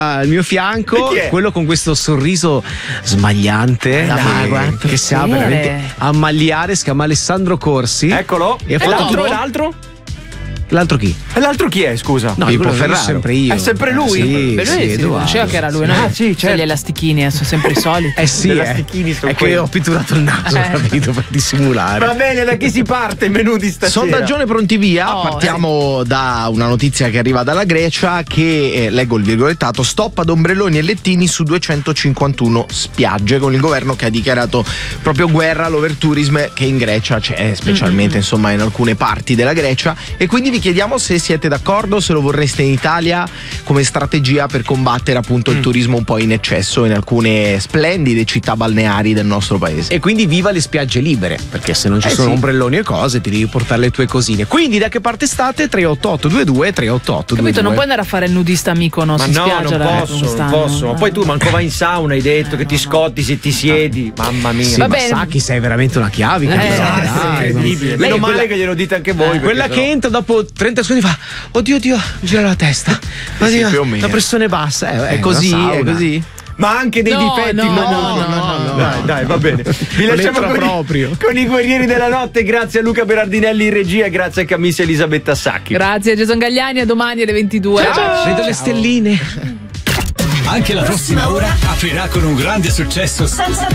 al mio fianco, quello con questo sorriso smagliante che si ha veramente a magliare, si chiama Alessandro Corsi. Eccolo. E l'altro? L'altro chi? E l'altro chi è, scusa? No, Pippo Ferraro. Sempre io. È sempre lui? Sì, Beh, lui diceva che era lui, no? Sì, certo. Gli elastichini sono sempre i soliti. Sì, Gli elastichini sono è che ho pitturato il naso, capito, per dissimulare. Va bene, da chi si parte il menù di stasera? Sondaggione pronti via. Partiamo da una notizia che arriva dalla Grecia che, leggo il virgolettato, stop ad ombrelloni e lettini su 251 spiagge, con il governo che ha dichiarato proprio guerra all'overtourism che in Grecia c'è, specialmente insomma in alcune parti della Grecia, e quindi vi chiediamo se siete d'accordo, se lo vorreste in Italia come strategia per combattere appunto il turismo un po' in eccesso in alcune splendide città balneari del nostro paese. E quindi viva le spiagge libere, perché se non ci sono ombrelloni e cose ti devi portare le tue cosine. Quindi da che parte state? 38822 38822. Capito, non puoi andare a fare il nudista a Mykonos. Ma in no, spiaggia, non posso. Ma poi tu manco vai in sauna, hai detto che ti scotti se ti siedi. Mamma mia. Sì, ma Sacchi, sei veramente una chiavica. Incredibile. Meno male che glielo dite anche voi. Quella che entra dopo 30 secondi fa oddio, gira la testa. Oddio, più o meno. la pressione bassa. È così, è così. Ma anche dei difetti. No. Dai, va bene. Vi lasciamo con i guerrieri della notte. Grazie a Luca Berardinelli in regia e grazie a Camissa Elisabetta Sacchi. Grazie a Jason Gagliani, a domani alle 22. Ciao. Vedo le stelline. Anche la prossima ora aprirà con un grande successo senza